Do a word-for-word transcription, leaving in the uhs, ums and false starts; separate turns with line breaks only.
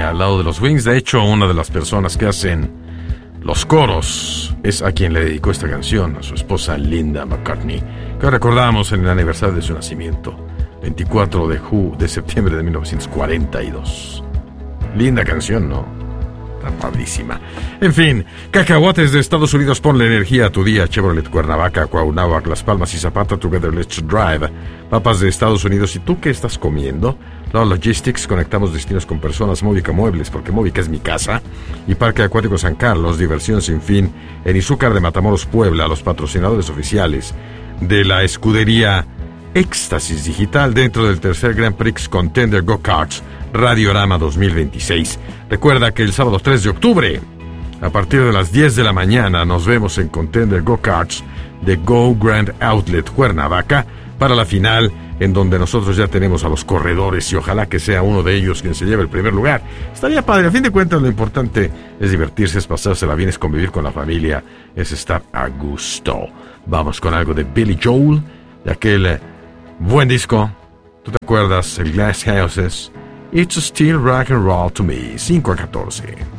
al lado de los Wings. De hecho, una de las personas que hacen los coros es a quien le dedicó esta canción, a su esposa Linda McCartney, que recordamos en el aniversario de su nacimiento, veinticuatro de septiembre de mil novecientos cuarenta y dos. Linda canción, ¿no? Padrísima. En fin, cacahuates de Estados Unidos, ponle energía a tu día. Chevrolet Cuernavaca, Cuauhnáhuac, Las Palmas y Zapata, Together Let's Drive. Papas de Estados Unidos, ¿y tú qué estás comiendo? Law Logistics, conectamos destinos con personas. Móvica Muebles, porque Móvica es mi casa. Y Parque Acuático San Carlos, diversión sin fin. En Izúcar de Matamoros, Puebla, los patrocinadores oficiales de la escudería Éxtasis Digital dentro del tercer Grand Prix Contender Go-Karts Radiorama dos mil veintiséis. Recuerda que el sábado tres de octubre, a partir de las diez de la mañana, nos vemos en Contender Go-Karts de Go Grand Outlet Cuernavaca para la final, en donde nosotros ya tenemos a los corredores y ojalá que sea uno de ellos quien se lleve el primer lugar. Estaría padre. A fin de cuentas, lo importante es divertirse, es pasársela bien, es convivir con la familia, es estar a gusto. Vamos con algo de Billy Joel, de aquel buen disco. ¿Tú te acuerdas? El Glass Houses. It's still rock and roll to me. cinco a catorce.